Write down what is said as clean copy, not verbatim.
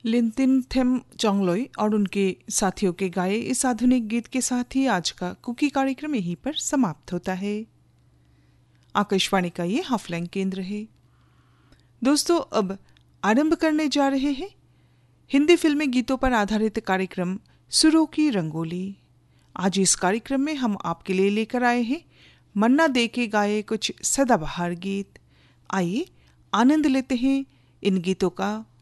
लिंतिन them चोंगलोई और उनके साथियों के गाए इस आधुनिक गीत के साथ ही आज का कुकी कार्यक्रम यहीं पर समाप्त होता है। आकाशवाणी का ये हाफलैंग केंद्र है। दोस्तों, अब आरंभ करने जा रहे हैं हिंदी फिल्मी गीतों पर आधारित कार्यक्रम सुरों की रंगोली। आज इस कार्यक्रम में हम आपके लिए लेकर आए हैं मन्ना दे के गाए कुछ सदाबहार गीत। आइए आनंद लेते हैं इन गीतों का।